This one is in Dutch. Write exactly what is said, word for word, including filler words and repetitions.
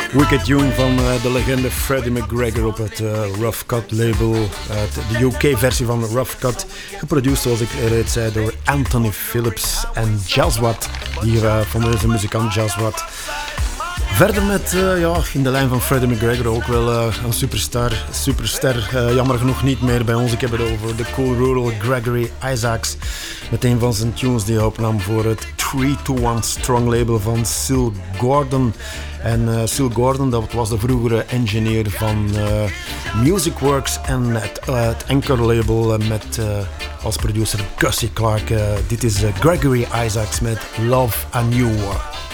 Wicked Young van uh, de legende Freddie McGregor op het uh, Rough Cut label. Uh, de U K-versie van Rough Cut. Geproduceerd, zoals ik reeds zei, door Anthony Phillips en Jazzwatt. Hier uh, fameuze muzikant Jazzwatt. Verder met, uh, ja, in de lijn van Freddie McGregor ook wel uh, een superstar. Superster, uh, jammer genoeg niet meer bij ons. Ik heb het over de Cool Rural Gregory Isaacs. Met een van zijn tunes die hij opnam voor het three to one Strong label van Syl Gordon. En uh, Syl Gordon, dat was de vroegere engineer van uh, Music Works en het, uh, het Anchor label uh, met uh, als producer Gussie Clarke. Uh, dit is uh, Gregory Isaacs met Love a New War.